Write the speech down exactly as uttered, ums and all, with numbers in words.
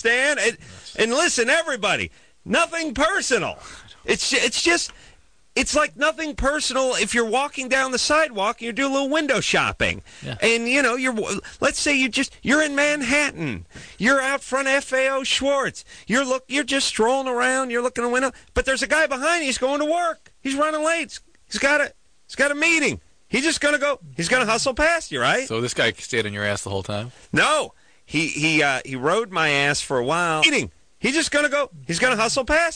understand? It, and listen, everybody, nothing personal. It's it's just, it's like nothing personal if you're walking down the sidewalk and you're doing a little window shopping. Yeah. And, you know, you're, let's say you just, you're in Manhattan. You're out front of F A O Schwartz. You're look, you're just strolling around. You're looking in the window. But there's a guy behind you. He's going to work. He's running late. He's got a, he's got a meeting. He's just going to go, he's going to hustle past you, right? So this guy stayed on your ass the whole time? No. He, he, uh, he rode my ass for a while. Meeting. He's just going to go, he's going to hustle past